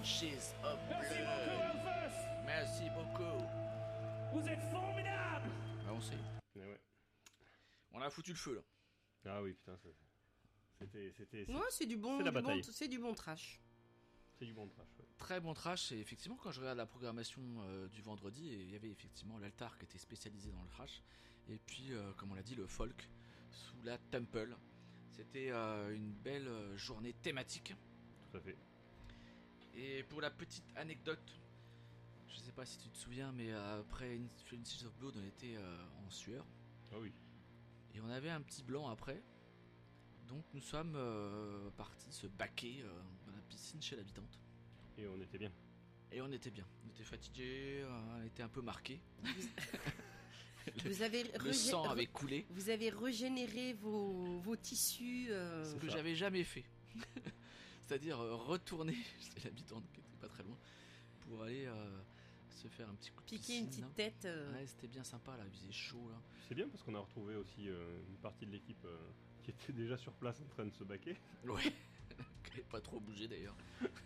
Inches of Merci Blood. beaucoup, Elvis. Merci beaucoup. Vous êtes formidable. Ah, on sait. Mais ouais. On a foutu le feu là. Ah oui, putain, c'était. Ouais, c'est du bon, c'est la du bon, bataille. c'est du bon trash. C'est du bon trash, ouais. Très bon trash, et effectivement quand je regarde la programmation du vendredi, il y avait effectivement l'altar qui était spécialisé dans le trash, et puis comme on l'a dit, le folk sous la Temple. C'était une belle journée thématique. Tout à fait. Et pour la petite anecdote, je sais pas si tu te souviens, mais après Inches of Blood on était en sueur, Ah oui. et on avait un petit blanc après. Donc nous sommes partis se baquer dans la piscine chez l'habitante. Et on était bien. Et on était bien. On était fatigués, on était un peu marqués. Vous avez Le sang avait coulé. Vous avez régénéré vos tissus. Ce que ça. j'avais jamais fait. C'est-à-dire retourner chez l'habitante qui était pas très loin pour aller se faire un petit coup de Piquer une piscine, petite tête. Ouais, c'était bien sympa là, il faisait chaud là. C'est bien parce qu'on a retrouvé aussi une partie de l'équipe qui était déjà sur place en train de se baquer. Ouais. Qui avait pas trop bougé d'ailleurs.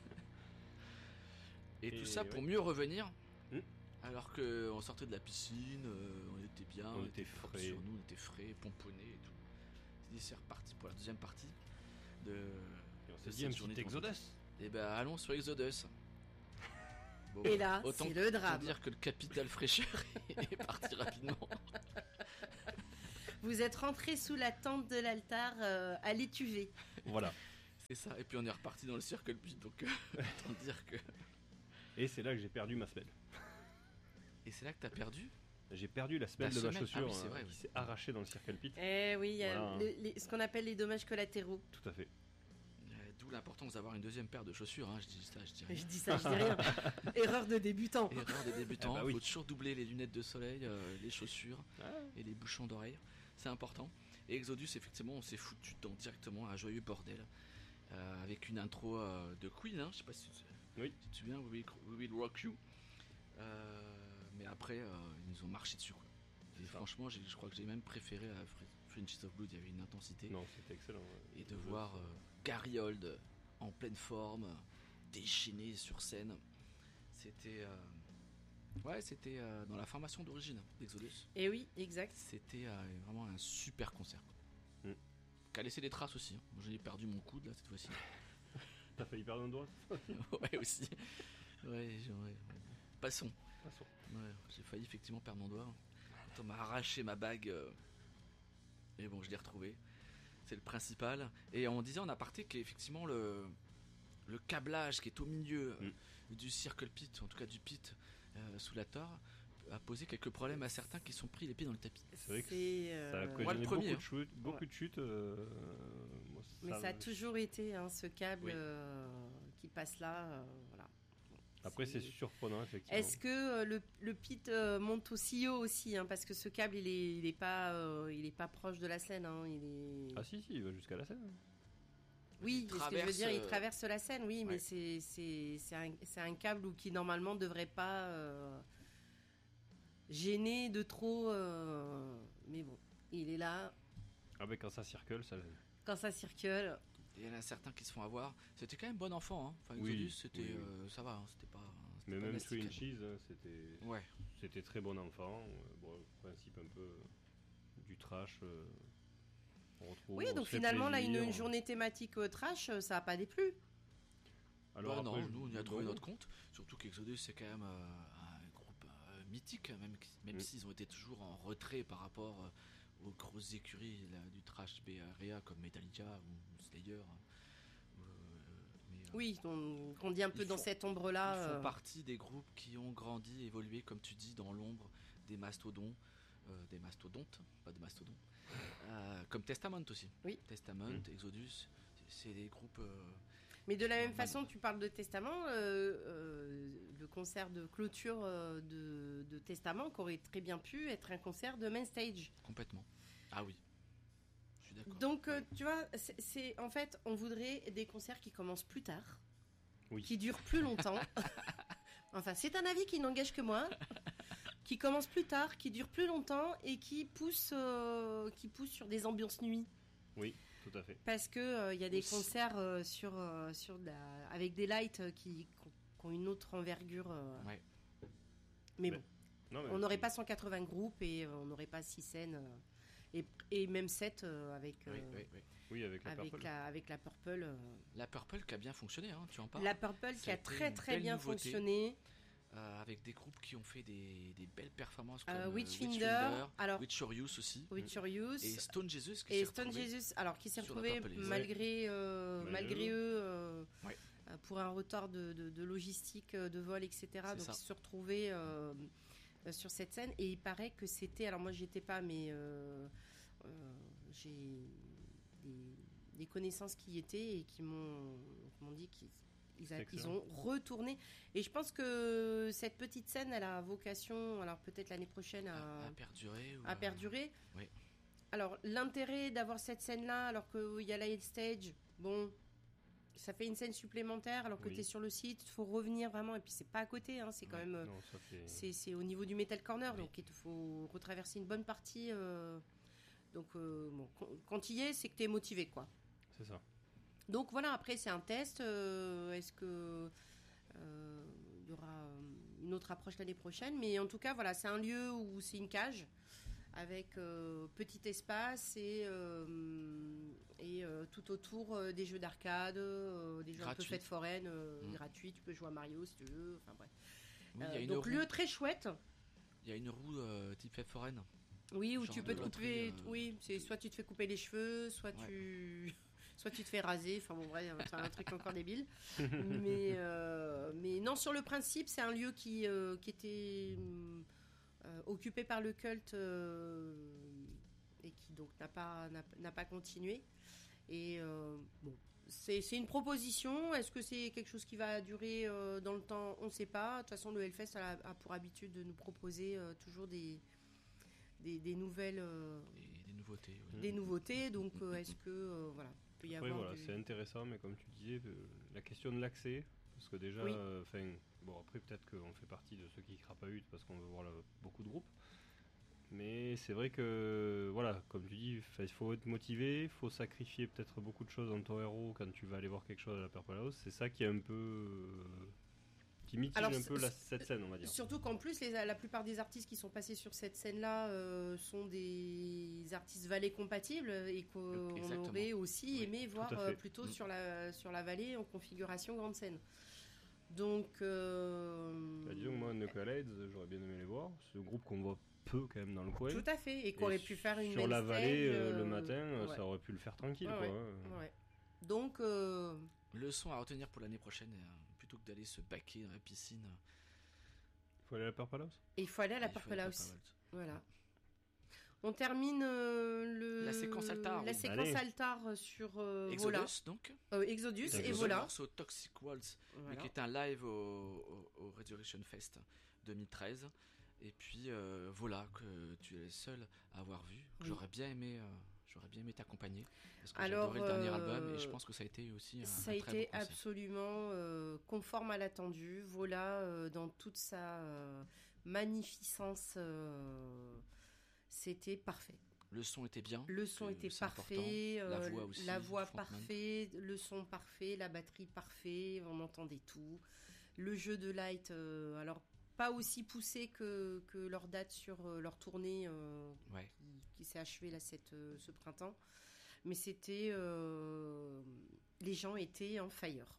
Et tout ça pour ouais. mieux revenir. Hmm. Alors qu'on sortait de la piscine, on était bien, On était propre frais. sur nous, on était frais, pomponnés et tout. C'est reparti pour la deuxième partie de. Et on s'est de dit un cette journée petit de vendredi. Exodus. Et ben allons sur Exodus. Bon, Et là, autant c'est le drame. dire que le capital fraîcheur est parti rapidement. Vous êtes rentré sous la tente de l'altar à l'étuvée. Voilà. C'est ça. Et puis on est reparti dans le circle pit. Donc autant dire que. Et c'est là que j'ai perdu ma semelle. Et c'est là que t'as perdu. J'ai perdu la semelle Ta de ma semelle. chaussure Ah oui, c'est vrai, qui oui. s'est arrachée dans le circle pit. Eh oui, il y a Voilà. ce qu'on appelle les dommages collatéraux. Tout à fait. D'où l'importance d'avoir une deuxième paire de chaussures. Hein. Je dis ça, je dis rien. Je dis ça, je dis rien. Erreur de débutant. Erreur des débutants, Eh bah oui. faut toujours doubler les lunettes de soleil, les chaussures Ah. et les bouchons d'oreilles, c'est important. Et Exodus, effectivement, on s'est foutu dedans directement, un joyeux bordel, avec une intro de Queen, hein, je sais pas si Oui. tu te souviens, We Will Rock You. Mais après, ils nous ont marché dessus, quoi. Et franchement, je crois que j'ai même préféré à Inches of Blood, il y avait une intensité. Non, c'était excellent. ouais. Et de voir Gary Old en pleine forme, déchaîné sur scène, c'était dans la formation d'origine d'Exodus. Eh oui, exact. C'était vraiment un super concert, quoi. Mm. Qui a laissé des traces aussi, hein. Moi j'ai perdu mon coude là cette fois-ci. T'as failli perdre un doigt. Ouais, aussi. Ouais. Passons. Passons. Ouais, j'ai failli effectivement perdre mon doigt quand on m'a arraché ma bague, mais bon, je l'ai retrouvé, c'est le principal. Et on disait en aparté qu'effectivement le câblage qui est au milieu du circle pit, en tout cas du pit sous la torre, a posé quelques problèmes à certains qui sont pris les pieds dans le tapis. C'est vrai que C'est, ça a Moi, occasionné le premier, beaucoup de chutes. Moi, mais ça a toujours été ce câble Oui. qui passe là. Voilà. Après, c'est surprenant, effectivement. Est-ce que le pit monte aussi haut aussi, hein, parce que ce câble il est pas proche de la scène, hein, il est. Ah si, il va jusqu'à la scène. Oui, Il c'est ce que je veux traverse, dire, il traverse la scène, oui, mais ouais. c'est un câble qui normalement devrait pas gêner de trop, mais bon, il est là Ah ben quand ça circule, ça... quand ça circule. Il y en a certains qui se font avoir. C'était quand même bon enfant, hein. Enfin, Oui, Exodus, c'était oui, oui. ça va, hein, c'était pas. C'était Mais pas même masticable. Twin Cheese, Ouais. c'était très bon enfant. Bon, principe un peu du trash. On retrouve. Oui, on donc se fait finalement là plaisir. une journée thématique trash, ça a pas déplu. Alors Bah non, après, nous on y a trouvé bon, notre compte. Surtout qu'Exodus c'est quand même un groupe mythique, même s'ils ont été toujours en retrait par rapport aux grosses écuries là, du trash Bay Area comme Metallica ou Slayer. Oui, on dit un peu Ils dans font- cette Ils ombre-là. font partie des groupes qui ont grandi, évolué, comme tu dis, dans l'ombre des mastodontes, pas de mastodontes, comme Testament aussi. Oui. Testament, Exodus, c'est des groupes. Mais de la même normal. façon, tu parles de Testament, le concert de clôture de Testament qui aurait très bien pu être un concert de main stage. Complètement. Ah oui. Je suis d'accord. Donc, tu vois, c'est en fait, on voudrait des concerts qui commencent plus tard, Oui. qui durent plus longtemps. Enfin, c'est un avis qui n'engage que moi. Qui commencent plus tard, qui durent plus longtemps et qui poussent sur des ambiances nuit. Oui, tout à fait. Parce que il y a des Aussi. concerts avec des lights ont une autre envergure. Ouais. Mais Mais- bon, Non, mais on n'aurait pas 180 groupes et on n'aurait pas 6 scènes. Et même 7 avec, Oui. Oui, avec la avec, Purple. avec la Purple. La Purple qui a bien fonctionné, hein, tu en parles. La Purple qui a C'était très une très belle bien nouveauté. fonctionné. Avec des groupes qui ont fait des belles performances comme Witchfinder, alors Witch Your Use aussi, With Your Use et Stone Jesus qui et s'est Stone retrouvé. Jesus, alors qui s'est sur la retrouvé Purple Haze. malgré Malgré eux Ouais. pour un retard de logistique, de vol, etc. C'est Donc ça. ils se sont retrouvés sur cette scène et il paraît que c'était, alors moi j'y étais pas, mais j'ai des connaissances qui y étaient et qui m'ont dit qu'ils ils excellent. ont retourné. Et je pense que cette petite scène, elle a vocation, alors peut-être l'année prochaine, à perdurer. à perdurer. Oui. Alors, l'intérêt d'avoir cette scène-là, alors qu'il y a la stage, bon, ça fait une scène supplémentaire, alors que Oui. tu es sur le site, il faut revenir vraiment, et puis c'est pas à côté, hein, c'est quand même... Non, ça fait... C'est au niveau du Metal Corner, Oui. donc il te faut retraverser une bonne partie. Donc, bon, quand tu y es, c'est que tu es motivé, quoi. C'est ça. Donc voilà, après c'est un test. Est-ce que il y aura une autre approche l'année prochaine? Mais en tout cas, voilà, c'est un lieu où c'est une cage avec petit espace et tout autour des jeux d'arcade, des jeux un peu Gratuit. fêtes foraines, gratuits. Tu peux jouer à Mario si tu veux. Enfin bref. Oui, il y a une Donc roue, lieu très chouette. il y a une roue type fête foraine. Oui, où Genre tu de peux te loterie, couper. Oui, c'est soit tu te fais couper les cheveux, soit Ouais. soit tu te fais raser. Enfin bon, bref, c'est un truc encore débile. Mais non, sur le principe, c'est un lieu qui était occupé par le culte et qui donc n'a pas continué. Et bon, c'est une proposition. Est-ce que c'est quelque chose qui va durer dans le temps? On ne sait pas. De toute façon, le Hellfest a pour habitude de nous proposer toujours des nouvelles, Et des nouveautés. Oui. des nouveautés. Donc, est-ce que voilà, il peut y Après, avoir voilà, du- c'est intéressant, mais comme tu disais, la question de l'accès, parce que déjà, Oui. bon, après, peut-être qu'on fait partie de ceux qui crapahutent parce qu'on veut voir beaucoup de groupes. Mais c'est vrai que, voilà, comme tu dis, il faut être motivé, il faut sacrifier peut-être beaucoup de choses dans ton héros quand tu vas aller voir quelque chose à la Purple House. C'est ça qui est un peu. Qui mitige Alors, un peu cette scène, on va dire. Surtout qu'en plus, la plupart des artistes qui sont passés sur cette scène-là sont des artistes vallée compatibles et qu'on Exactement. aurait aussi Oui, aimé voir à fait. plutôt Mm. sur la vallée en configuration grande scène. Donc, Bah, disons que moi, Knuckleheads, j'aurais bien aimé les voir. C'est un groupe qu'on voit peu quand même dans le coin. tout à fait, et qu'on Et aurait pu faire une sur main la vallée stage, le matin, ouais. ça aurait pu le faire tranquille, Ouais, quoi. ouais. hein. Ouais. Donc, Leçon à retenir pour l'année prochaine, plutôt que d'aller se baquer dans la piscine. Faut aller à la Purple House. il faut aller à la il faut Purple aller à House. Purple House. Voilà. On termine La séquence altar, La oui. séquence Allez. altar sur Exodus, Vola. donc. Exodus et Exodus. Le Vola. morceau Toxic Waltz, mais Voilà. qui est un live au Resurrection Fest 2013. Et puis voilà, que tu es le seul à avoir vu. Que Oui. j'aurais bien aimé t'accompagner. Parce que Alors, j'ai adoré le dernier album et je pense que ça a été aussi un Ça a très été bon concert. absolument conforme à l'attendu. Vola, dans toute sa magnificence, c'était parfait. Le son était bien. Le son que était c'est important. parfait, La voix aussi. la voix du frontman. parfait, le son parfait, la batterie parfait, on entendait tout. Le jeu de light, alors pas aussi poussé que leur date sur leur tournée Ouais. qui s'est achevée là ce printemps, mais c'était les gens étaient en fire.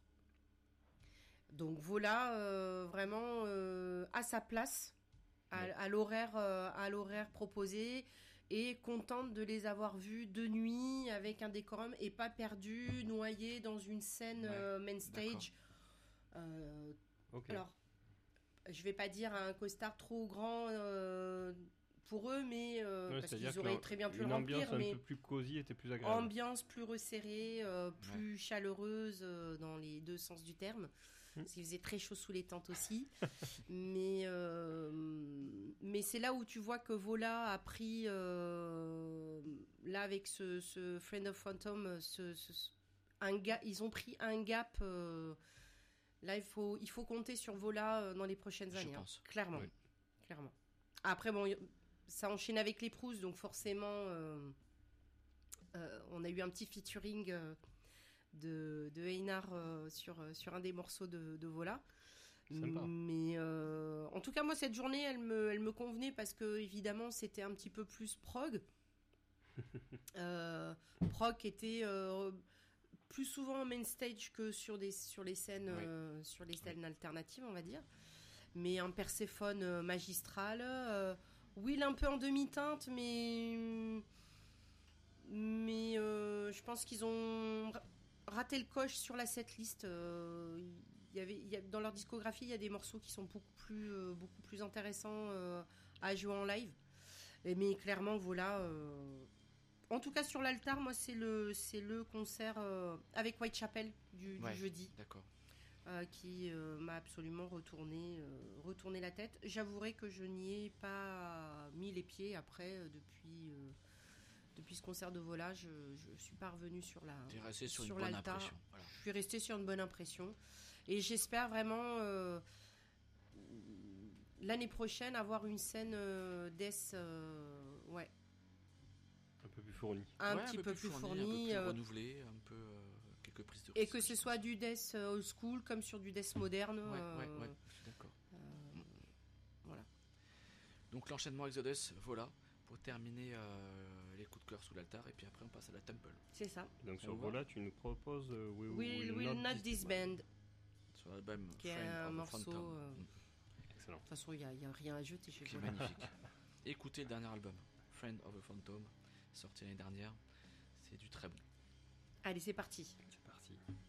Donc voilà, vraiment à sa place, Ouais. à l'horaire proposé, et contente de les avoir vus de nuit avec un décorum et pas perdus, noyés dans une scène Ouais, main stage. Ok. Alors, je vais pas dire un costard trop grand pour eux, mais Ouais, parce c'est-à-dire qu'ils auraient que très bien pu le une ambiance remplir, un mais peu plus cosy était plus agréable. ambiance plus resserrée, plus chaleureuse dans les deux sens du terme. Parce qu'il faisait très chaud sous les tentes aussi. mais c'est là où tu vois que Vola a pris, là avec ce Friend of Phantom, ils ont pris un gap. Là, il faut compter sur Vola dans les prochaines Je années. pense. Clairement. Oui. Clairement. Après, bon, ça enchaîne avec les Proust, donc forcément, on a eu un petit featuring de Einar sur un des morceaux de Vola. Sympa. Mais en tout cas, moi, cette journée, elle me convenait parce que, évidemment, c'était un petit peu plus prog. Prog était plus souvent en main stage que sur les scènes, alternatives, on va dire. Mais un Perséphone magistral. Will un peu en demi-teinte, mais je pense qu'ils ont raté le coche sur la setlist. Dans leur discographie, il y a des morceaux qui sont beaucoup plus intéressants à jouer en live. Mais clairement, voilà. En tout cas, sur l'altar, moi, c'est le concert avec Whitechapel du jeudi. D'accord. Qui m'a absolument retourné la tête. J'avouerai que je n'y ai pas mis les pieds après depuis ce concert de Vola. Je suis pas revenue sur T'es resté sur une bonne impression. Voilà. Je suis restée sur une bonne impression et j'espère vraiment l'année prochaine avoir une scène death Un peu plus fournie. un petit peu plus fournie, un peu plus renouvelée, un peu quelques prises de risque. Et que ce soit du death old school comme sur du death moderne. Ouais, je suis d'accord. Voilà. Donc l'enchaînement Exodus, voilà, pour terminer les coups de cœur sous l'altar, et puis après on passe à la temple. C'est ça. Donc Ça sur vous va Vola, tu nous proposes We Will Not Disband. Sur l'album Qui est Friend un of the morceau. Phantom. Excellent. De toute façon, il n'y a rien à jeter chez Qui est Vola. magnifique. Écoutez le dernier album, Friend of the Phantom, sorti l'année dernière, c'est du très bon. Allez, c'est parti. C'est parti.